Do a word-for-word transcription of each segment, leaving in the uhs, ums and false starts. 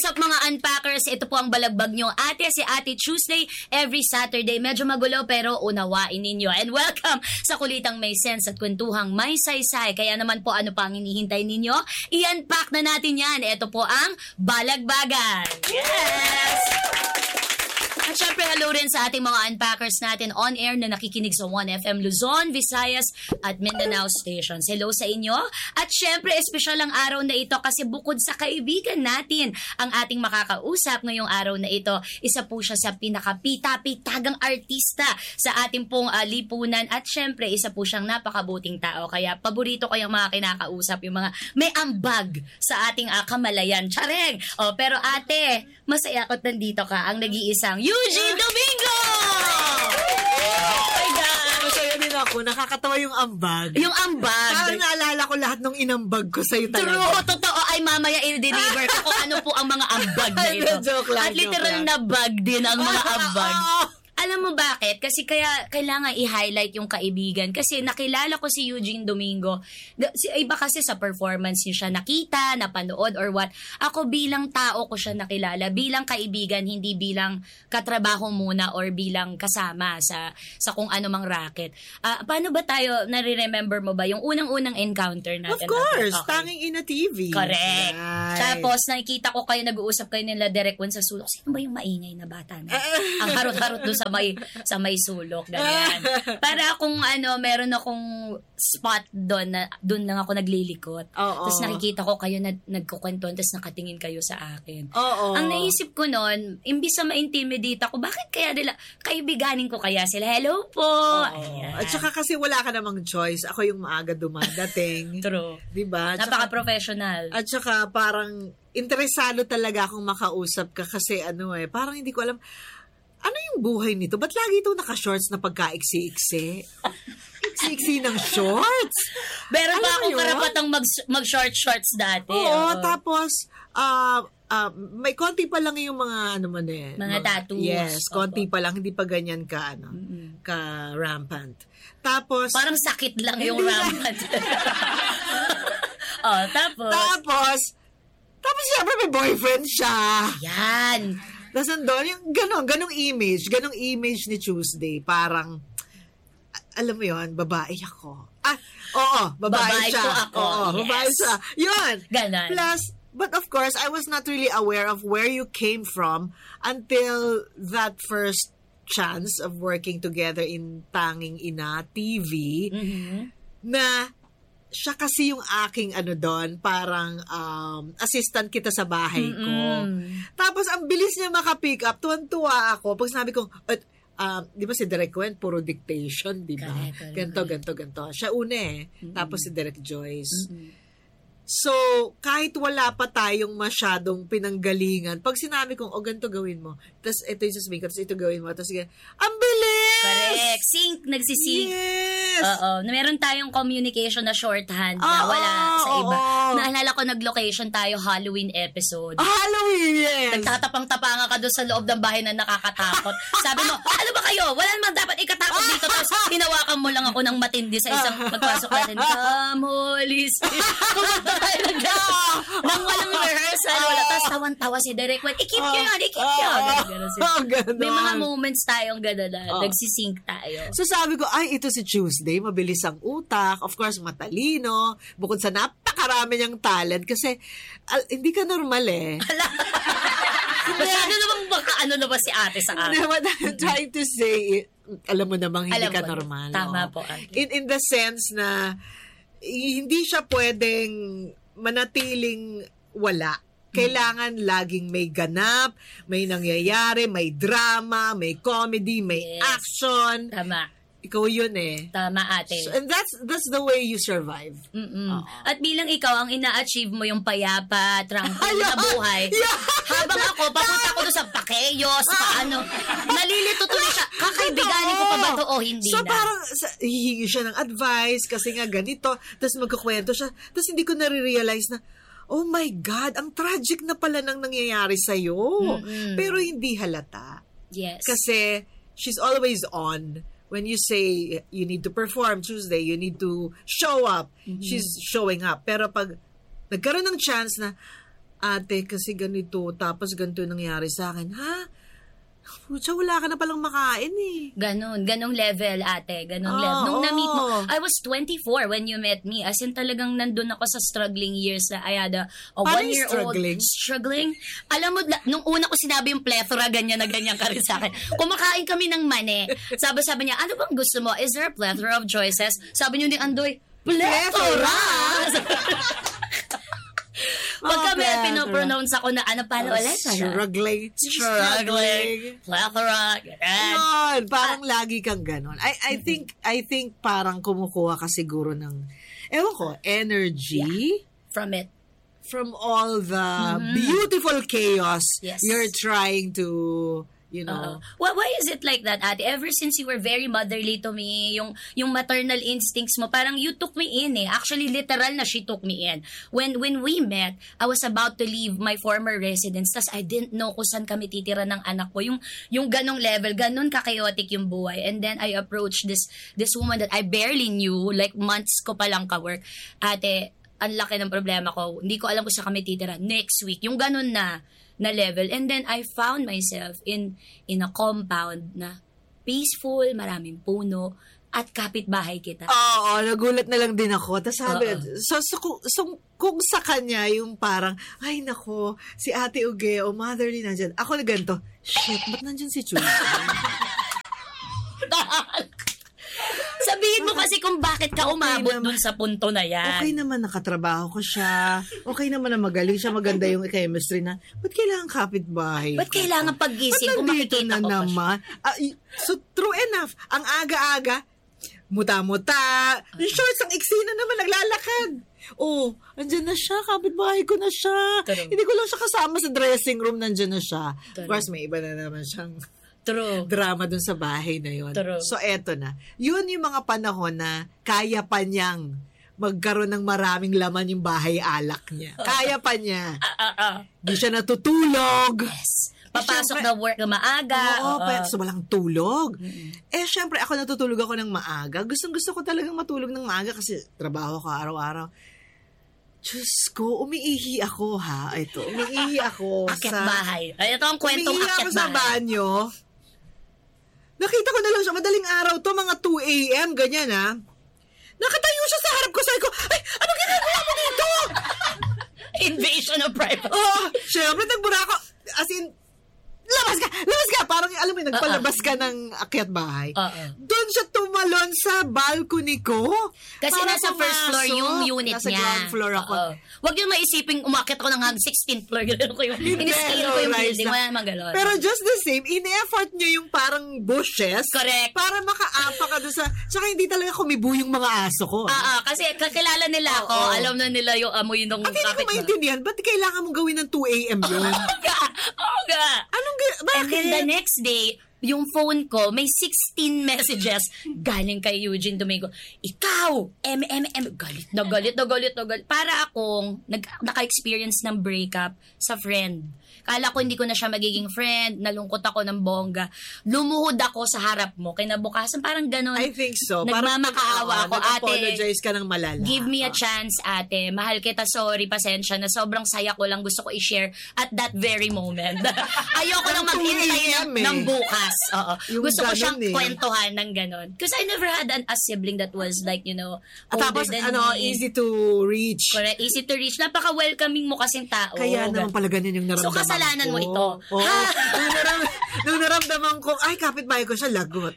up mga unpackers? Ito po ang balagbag nyo. Ate, si Ate Tuesday, every Saturday. Medyo magulo pero unawain ninyo. And welcome sa Kulitang May Sense at Kwentuhang May Saysay. Kaya naman po ano pa ang hinihintay ninyo? I-unpack na natin yan. Ito po ang balagbagan. Yes! At syempre, hello rin sa ating mga unpackers natin on air na nakikinig sa one F M Luzon, Visayas at Mindanao stations. Hello sa inyo. At syempre, espesyal ang araw na ito kasi bukod sa kaibigan natin ang ating makakausap ngayong araw na ito, isa po siya sa pinakapita-pitagang artista sa ating pong uh, lipunan at syempre, isa po siyang napakabuting tao. Kaya paborito ko yung mga kinakausap, yung mga may ambag sa ating uh, kamalayan. Tsareng! Oh, pero ate, masaya ko't nandito ka, ang nag-iisang Eugene Domingo! Oh my God! Masaya din ako. Nakakatawa yung ambag. Yung ambag. Parang naalala ko lahat ng inambag ko sa'yo talaga. True, totoo. Ay, mamaya i-deliver ko kung ano po ang mga ambag na ito. Joke lang, At literal joke lang. na bag din ang mga ambag. Alam mo bakit? Kasi kaya kailangan i-highlight yung kaibigan. Kasi nakilala ko si Eugene Domingo. Iba kasi sa performance niya siya nakita, napanood, or what. Ako bilang tao ko siya nakilala. Bilang kaibigan, hindi bilang katrabaho muna or bilang kasama sa sa kung ano mang racket. Uh, paano ba tayo, nare-remember mo ba yung unang-unang encounter natin? Of course! Okay. Tanging Ina T V. Correct. Right. Tapos, nakikita ko kayo, nag-uusap kayo nila Derek Juan sa sulok. Sino ba yung maingay na bata na? Ang harot-harot doon sa may sa may sulok, ganyan. Para akong ano, meron akong spot doon na doon lang ako naglilikot. Oo. Tapos nakikita ko kayo na nagkukwentuhan, tapos nakatingin kayo sa akin. Oo. Ang naisip ko noon, imbis na ma-intimidate ako, bakit kaya nila, kaibiganin ko kaya sila, hello po. Ayan. At saka kasi wala ka namang choice. Ako yung maaga dumadating. True. Diba? Napaka-professional. At saka parang interesado talaga akong makausap ka kasi ano eh, parang hindi ko alam, ano yung buhay nito? Ba't lagi ito naka-shorts na pagka-iksi-iksi? Iksi-iksi ng shorts? Pero Alam ba mo ako yun? karapatang mag, mag-short shorts dati? Oo, Oo. tapos, ah, ah, may konti pa lang yung mga, ano man eh. Mga tattoos. Yes, konti Opo. pa lang. Hindi pa ganyan ka, ano, Mm-mm. ka rampant. Tapos, Parang sakit lang yung Hindi rampant. Oh, tapos, tapos, tapos siyempre may boyfriend siya. yan. Tapos nandun, yung ganong, ganong image, ganong image ni Tuesday, parang, a- alam mo yon, babae ako. Ah, oo, babae, Babae siya. ko ako, Oo, yes. babae siya. Yun. Ganon. Plus, but of course, I was not really aware of where you came from until that first chance of working together in Tanging Ina T V, Mhm. na siya kasi yung aking ano doon, parang um, assistant kita sa bahay ko. Mm-mm. Tapos ang bilis niya maka-pick up, tuwan-tuwa ako. Pag sinabi kong, uh, uh, di ba si Derek Wen, puro dictation, di ba? Correct, correct, Ganto, correct. ganto, ganto. Siya una eh. Mm-mm. Tapos si Derek Joyce. Mm-mm. So, kahit wala pa tayong masyadong pinanggalingan, pag sinabi kong, oh, ganito gawin mo, tapos ito yung sasabihin ko, tapos ito gawin mo, tapos ganyan, ang bilis! Correct. Sync, nagsisync. Yes! Oo. Meron tayong communication na shorthand na Oo, wala sa iba. oo. Naalala ko, nag-location tayo Halloween episode. Halloween, yes! Nagtatapang-tapanga ka doon sa loob ng bahay na nakakatakot. Sabi mo, ano ba kayo? Wala naman dapat ikatakot dito. Tapos hinawakan mo lang ako ng matindi sa isang magpasok natin. Come, Holy Spirit. Kumanta tayo ng gano'n. Nang walang rehearsal. Wala. Tapos tawan-tawa si Derek. Wait, ikip nyo yan, ikip nyo. Ganun, ganun sila. Oh, ganun. May mga moments tayong gano'n na Oh. nagsisync tayo. So sabi ko, ay, ito si Tuesday, mabilis ang utak, of course, matalino, bukod sa napakarami niyang talent, kasi al- hindi ka normal eh. Masyado namang baka ano na ba si ate sa Hindi, akin? what I'm trying to say, alam mo namang hindi Alam ka ko. normal. Tama oh. po, ate. In, in the sense na, hindi siya pwedeng manatiling wala. Kailangan laging may ganap, may nangyayari, may drama, may comedy, may Yes. action. Tama. Ikaw yun eh. Tama, ate. So, and that's that's the way you survive. Mm-mm. At bilang ikaw, ang ina-achieve mo yung payapa, tranquil na buhay. Yeah. Habang ako, papunta ko doon sa pakeyos, paano. Nalilito tuloy siya. Kakaibiganin ko pa ba to o hindi so, na? parang sa, hihingi siya ng advice kasi nga ganito. Tapos magkukwento siya. Tapos hindi ko nare-realize na, oh my God, ang tragic na pala nang nangyayari sa'yo. Mm-mm. Pero hindi halata. Yes. Kasi she's always on. When you say you need to perform Tuesday, you need to show up, Mm-hmm. she's showing up. Pero pag nagkaroon ng chance na, ate, kasi ganito, tapos ganito nangyari sa akin. Ha? Pucha, wala ka na palang makain eh. Ganon, ganong level, ate. Ganong Oh, level. Nung na-meet mo, oh. I was twenty-four when you met me. As in talagang nandun ako sa struggling years na I had a, a Paano one-year-old. struggling? Struggling? Alam mo, la- nung una ko sinabi yung plethora, ganyan na ganyan ka rin sa akin. Kumakain kami ng mani. Sabi, sabi niya, ano bang gusto mo? Is there a plethora of choices? Sabi niyo ni Andoy, plethora! Pagka may plethora. pinopronounce ako na ano pala ulit? Struggling. Struggling. Plethora. Ganyan. Yun, parang lagi kang ganon. I, I think, I think parang kumukuha ka siguro ng, ewan ko, energy From it. from all the beautiful chaos Yes. you're trying to, you know. Uh, why, why is it like that, ate? Ever since you were very motherly to me, yung yung maternal instincts mo, parang you took me in eh. Actually, literal na she took me in. When when we met, I was about to leave my former residence, tas I didn't know kung saan kami titira ng anak ko. Yung yung ganong level, ganon ka-chaotic yung buhay. And then I approached this this woman that I barely knew, like months ko pa lang ka-work. Ate, ang laki ng problema ko. Hindi ko alam kung saan kami titira. Next week, yung ganon na na level. And then I found myself in in a compound na peaceful, maraming puno, at kapitbahay kita. Oo, nagulat na lang din ako. Tapos sabi, Oo. so, so, kung- so, kung sa kanya yung parang, ay nako, si Ate Uge o motherly nandyan. Ako na ganito, shit, ba't nandyan si Chula? Sabihin mo kasi kung bakit ka Okay umabot naman. dun sa punto na yan. Okay naman nakatrabaho ko siya. Okay naman na magaling siya. Maganda yung chemistry na. Ba't kailangan kapitbahay? Ba't kailangan paggising kung nandito makikita na ko pa siya? naman? Ah, y- so, true enough. Ang aga-aga, muta-muta. Yung shorts, ang iksi na naman, naglalakad. Oh, andyan na siya. Kapitbahay ko na siya. True. Hindi ko lang siya kasama sa dressing room. Nandyan na siya. True. Of course, may iba na naman siyang True. drama dun sa bahay na yun. True. So, eto na. Yun yung mga panahon na kaya pa niyang magkaroon ng maraming laman yung bahay alak niya. Kaya pa niya. Ah, ah, ah. Di siya natutulog. Yes. Papasok Siyempre- na work na maaga. Oo, Oo. pero so walang tulog. Eh, syempre, ako natutulog ako ng maaga. Gustong gusto ko talagang matulog ng maaga kasi trabaho ko araw-araw. Diyos ko, umiihi ako ha. Ito, umiihi ako Akyat sa... bahay. Ay, ito ang kwentong Umiihi akyat ako sa bahay. banyo. Nakita ko na lang siya, madaling araw to, mga two a.m., ganyan ha. Nakatayo siya sa harap ko, sabi ko, ay, ano ginagawa mo dito? Invasion of privacy. Oo, syempre, nagbura ako. As in, labas ka, labas ka. Parang, alam mo, nagpalabas ka ng akyat bahay. Oo. Doon siya tumalon sa balcony ko. Kasi Para nasa first floor pumasok. yung unit nasa niya. Nasa ground floor ako. Oo. Huwag yung maisiping umakit ako ng hang sixteenth floor. Gano'n ko yung, Hindi, in-scale ko yung no, rise building. na. Wala naman gano'n. Pero just the same, in-effort niya yung parang bushes. Correct. Para makaapa ka doon sa... Tsaka hindi talaga kumibo yung mga aso ko. Ah, ah, kasi kakilala nila ako. Oo. Alam na nila yung amoy ng At hindi ko kapit na. maintindihan, ba't kailangan mong gawin ng two a.m. yun? Oo nga. Oo nga. Anong... gi- Bakit? And then the next day, yung phone ko, may sixteen messages galing kay Eugene Domingo. Ikaw! M, M, M. Galit na galit na galit na galit. Para akong nag, naka-experience ng breakup sa friend. Kala ko hindi ko na siya magiging friend. Nalungkot ako ng bongga. Lumuhod ako sa harap mo. Kinabukasan, parang ganun. I think so. Parang Nagmamakaawa ako, ate. Nag-apologize ka ng malala. Give me a Ah. chance, ate. Mahal kita, sorry, pasensya na sobrang saya ko lang gusto ko i-share at that very moment. Ayoko lang maghintay ng, eh. ng bukas. Oo. Yung Gusto ko ganun siyang eh. kwentuhan ng ganon. Because I never had an, a sibling that was like, you know, At older tapos, than ano, me. easy to reach. Correct. Easy to reach. Napaka-welcoming mo kasing tao. Kaya naman pala ganyan yung So, naramdaman kasalanan ko. mo ito. Oo. nung, naram, nung naramdaman ko, ay, kapitbahay ko siya, lagot.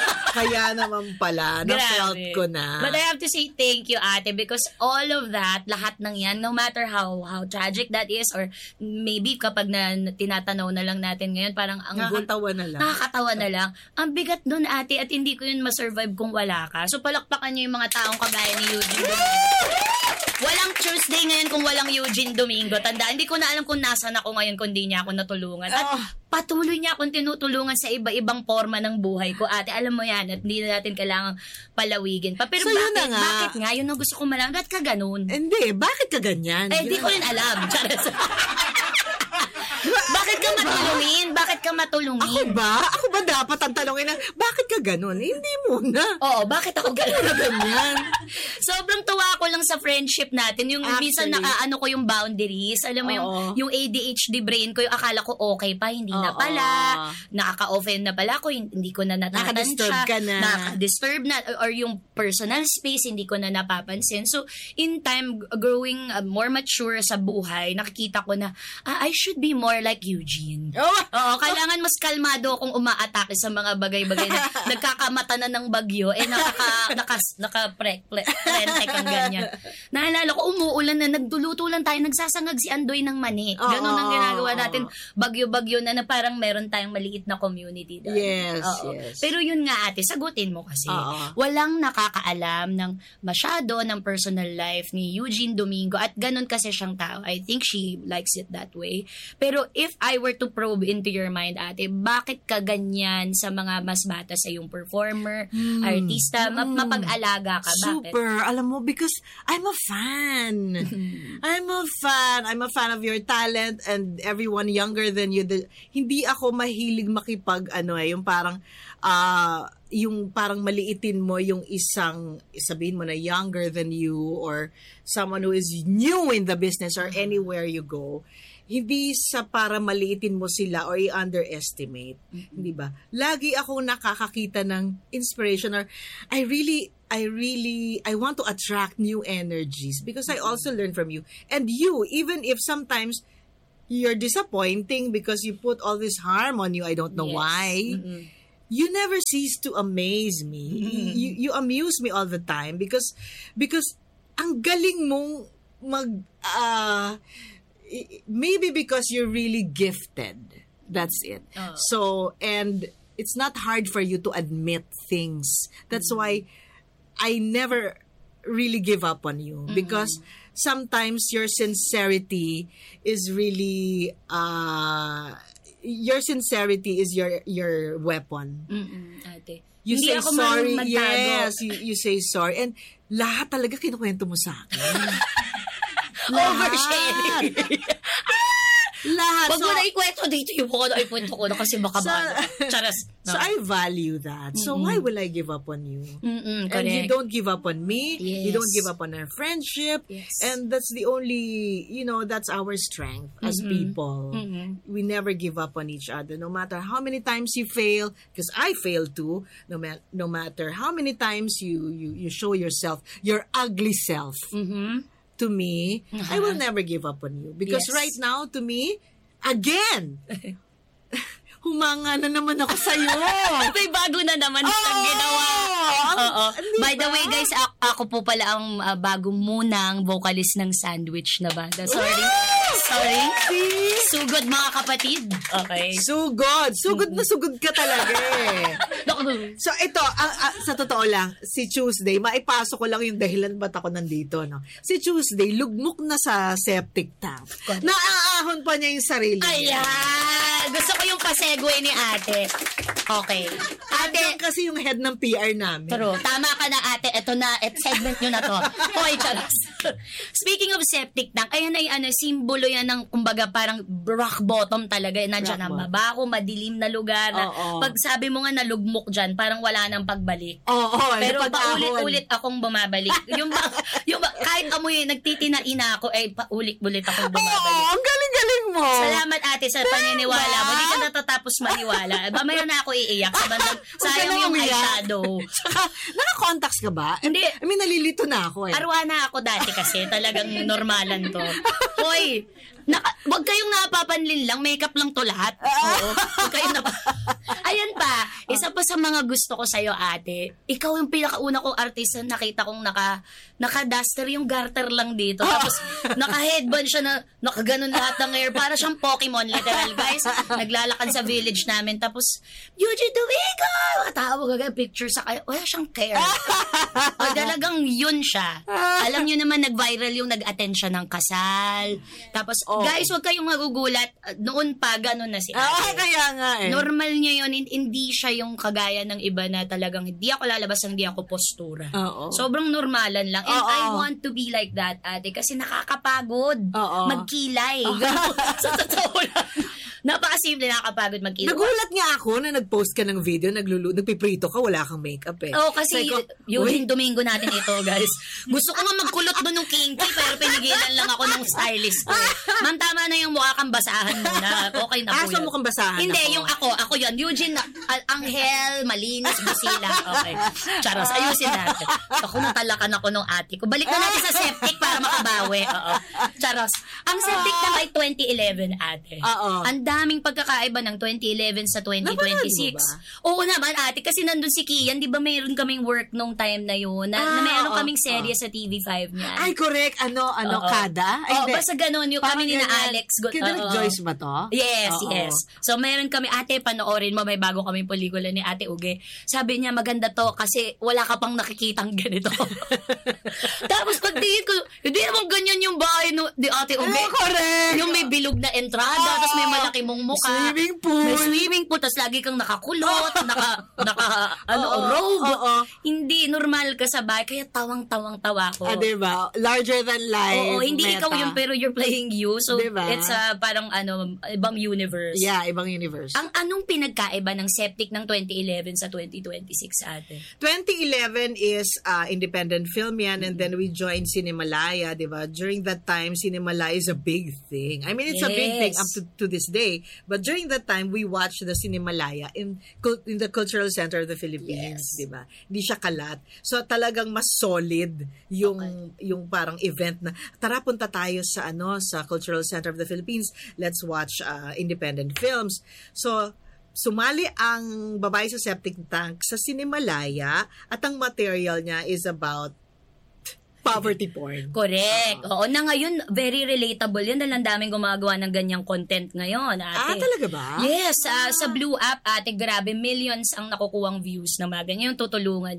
Kaya naman pala, na-felt Grabe. ko na. But I have to say thank you, ate, because all of that, lahat ng yan, no matter how how tragic that is, or maybe kapag na tinatanaw na lang natin ngayon, parang ang gul- Nakakatawa na lang. nakakatawa na lang. Ang bigat nun, ate, at hindi ko yun masurvive kung wala ka. So, palakpakan niyo yung mga taong kagaya ni Eugene Domingo. Walang Tuesday ngayon kung walang Eugene Domingo. Tanda, hindi ko na alam kung nasan ako ngayon kung di niya ako natulungan. At Oh. patuloy niya akong tinutulungan sa iba-ibang forma ng buhay ko. Ate, alam mo yan, at hindi na natin kailangang palawigin pa. Pero So, yun bakit, na nga. bakit nga? Yun ang gusto ko malaman. Ba't ka ganun? Hindi, bakit ka ganyan? Eh, di ko rin alam. Charas. Bakit ka matulungin? bakit ka matulungin? Ako ba? Ako ba dapat ang tanongin na, bakit ka ganun? Hindi muna. Oo, bakit ako ganun? Na ganyan. Sobrang tuwa ko lang sa friendship natin. Yung Actually, minsan nakaano ko yung boundaries. Alam mo yung, Oo. yung A D H D brain ko, yung akala ko okay pa, hindi na Oo. pala. Nakaka-offend na pala ako, hindi ko na natatansya. Nakadisturb ka na. Nakadisturb na. Or yung personal space, hindi ko na napapansin. So, in time, growing uh, more mature sa buhay, nakikita ko na, ah, I should be more like Eugene. Oh. Oo, kailangan mas kalmado akong umaatake sa mga bagay-bagay na nagkakamata na ng bagyo, eh nakaka, nakas, naka-prente kang ganyan. Naalala ko, umuulan na, nagduluto lang tayo, nagsasangag si Andoy ng mani. Ganon ang ginagawa natin, bagyo-bagyo na na parang meron tayong maliit na community doon. Yes, Oo. yes. Pero yun nga ate, sagutin mo kasi, Oo. walang nakakaalam ng masyado ng personal life ni Eugene Domingo at ganon kasi siyang tao. I think she likes it that way. Pero if I were to probe into your mind, ate, bakit ka ganyan sa mga mas bata sa yung performer, Hmm. artista, ma- Hmm. mapag-alaga ka? Bakit? Super. Alam mo, because I'm a fan. I'm a fan. I'm a fan of your talent and everyone younger than you. The, hindi ako mahilig makipag, ano eh, yung parang, ah, yung parang maliitin mo yung isang, sabihin mo na younger than you or someone who is new in the business or anywhere you go. Hindi sa para maliitin mo sila or i-underestimate. Hindi ba? Lagi ako nakakakita ng inspiration or I really, I really, I want to attract new energies because I also learn from you. And you, even if sometimes you're disappointing because you put all this harm on you, I don't know Yes. why. Mm-mm. You never cease to amaze me. You you amuse me all the time because because ang galing mong mag uh, maybe because you're really gifted. That's it. Oh. So and it's not hard for you to admit things. That's why I never really give up on you because sometimes your sincerity is really uh your sincerity is your your weapon. Mm-mm, ate. You Hindi say ako sorry. marunong magtago. Yes, you, you say sorry. And lahat talaga kinukwento mo sa akin. Oversharing. Lahat. Wag mo So- na ikwento dito yung ko na ikwento ko na kasi baka So- ba. Charas. So I value that. So why will I give up on you? Mm-mm, And you correct. don't give up on me. You Yes. don't give up on our friendship. Yes. And that's the only, you know, that's our strength as people. Mhm. We never give up on each other. No matter how many times you fail, because I fail too, no, ma- no matter how many times you, you, you show yourself, your ugly self Mhm. to me, I will never give up on you. Because Yes. right now, to me, again, humanga na naman ako sa'yo. May bago na naman siyang Oo! ginawa. Ang- Oo. di By the ba? way, guys, ako, ako po pala ang uh, bagong munang vocalist ng Sandwich na banda. Sorry. Sorry. See? Sugod mga kapatid. Okay. Sugod. Sugod na sugod ka talaga eh. Naku. So ito, ang, ang- sa totoo lang, si Tuesday, maipasok ko lang yung dahilan ba't ako nandito. No? Si Tuesday, lugmok na sa septic tank. Naaahon pa niya yung sarili niya. Ayan! Gusto ko yung pasegue ni ate. Okay. Ate, Ate, kasi yung head ng P R namin. True. Tama ka na ate. Ito na, et segment nyo na to. Hoy, charas. Speaking of septic tank, ayan ay ano, simbolo yan ng, kumbaga, parang rock bottom talaga. Nandiyan Rock ang bottom. mabaho, madilim na lugar. Na, Oo. pag sabi mo nga nalugmok dyan, parang wala nang pagbalik. Oo, oh, Pero paulit-ulit akong bumabalik. Yung, ba, yung ba, kahit amoy, nagtitina-ina ako, eh, paulit-ulit akong Oo, bumabalik. ang galing-galing mo. Salamat ate sa paniniwala mo. Hindi ka natatapos maniwala. Mamaya na ako iiyak sa bandang sayang yung eyeshadow. Saka, naka-contacts ka ba? Hindi. I mean, nalilito na ako eh. Arwana ako dati kasi talagang normalan to. Hoy, naka, wag kayong napapanlin lang, makeup lang to lahat. Oo. Wag kayong napa... Ayan pa, isa pa sa mga gusto ko sa'yo ate, ikaw yung pinakauna kong artista na nakita kong naka, naka-duster yung garter lang dito. Tapos naka-headband siya na nakaganon lahat ng hair. Para siyang Pokemon, literal guys. Naglalakad sa village namin. Tapos, Eugene Domingo! Matawag agad picture sa kayo. Wala siyang care. O, talagang yun siya. Alam nyo naman, nag-viral yung nag-attend siya ng kasal. Tapos, Oh. guys, huwag kayong magugulat. Noon pa, ganun na si Ah, ate. kaya nga eh. Normal niya yun. Hindi siya yung kagaya ng iba na talagang hindi ako lalabas, hindi ako postura. Oo. Sobrang normalan lang. And Oo. I want to be like that, ate. Kasi nakakapagod. Oo. Magkilay. Ganun. Sa totoo lang. Napakasimple, nakakapagod mag-iwan. Nagulat nga ako na nag-post ka ng video, naglulu, nagpiprito ka, wala kang makeup eh. Oo, oh, kasi Sabi ko, yun "Uy, yung Domingo natin ito, guys. Gusto ko nga magkulot doon ng kinky, pero pinigilan lang ako ng stylist ko. Eh. Ma'am, tama na yung mukha kang basahan muna. Okay na po Ah, so yun. mukhang basahan Hindi, ako. yung ako. Ako yun. Eugene, Al- Angel, Malinis, Busila. Okay. Charos, ayusin natin. Ako natalakan ako nung ate ko. Balik na natin sa septic para makabawi. Oo. Charos. Ang septic na ay twenty eleven, ate. Oo. Ang daming pagkakaiba ng twenty eleven sa twenty twenty-six. Napanood Oo naman, ate. Kasi nandun si Kian. Di ba mayroon kaming work nung time na yun? Na, Ah, na mayroon oo, kaming serye oo. sa T V five niyan. Ay, correct. Ano, ano, Oo. kada? Ay, Oo, hindi. basta ganun. Yung Parang kami ni na ganyan. Alex. Go- Kina oo. Joyce ba to? Yes, Oo. yes. So, mayroon kami, ate, panoorin mo, may bago kaming pelikula ni Ate Uge. Sabi niya, maganda to kasi wala ka pang nakikitang ganito. Tapos pagtingin ko, hindi naman ganyan yung bahay no, ni Ate Uge. Ay, correct. Yung may bilog na entrada, Oo. tapos may malaki mong mukha. Swimming pool. May swimming pool, tapos lagi kang nakakulot, naka, naka, ano, Oo, robe. oo. Hindi normal ka sa bahay, kaya tawang-tawang-tawa ko. Ah, diba? Larger than life. Oo, hindi meta. ikaw yun, pero you're playing you. So, Diba? it's a, parang ano, ibang universe. Yeah, ibang universe. Ang anong pinagkaiba ng septic ng twenty eleven sa twenty twenty-six, ate? twenty eleven is uh, independent film yan, and then we joined Cinemalaya, di ba? During that time, Cinemalaya is a big thing. I mean, it's a big thing Yes. up to, to this day. But during that time, we watched the Cinemalaya in cul- in the Cultural Center of the Philippines, Yes. di ba? Hindi siya kalat. So talagang mas solid yung yung parang event na tara punta tayo sa ano sa Cultural Center of the Philippines. Let's watch uh, independent films. So sumali ang babae sa septic tank sa Cinemalaya at ang material niya is about poverty porn. Correct. Oo, na ngayon, very relatable yun dahil ang daming gumagawa ng ganyang content ngayon, Ah, ate. talaga ba? Yes, ah, sa Blue App, ate, grabe, millions ang nakukuhang views na mga ganyan. Yung tutulungan